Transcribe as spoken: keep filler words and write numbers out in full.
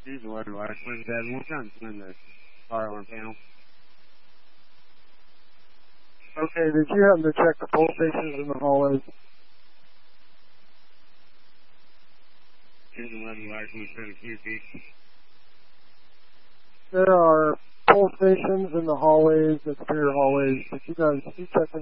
Here's the water water. Swim that one time. Swim the fire alarm panel. Okay, did you happen to check the pole stations in the hallways? Here's the water water. Swim seven Q feet. There are pole stations in the hallways, the superior hallways. Did you guys, did you check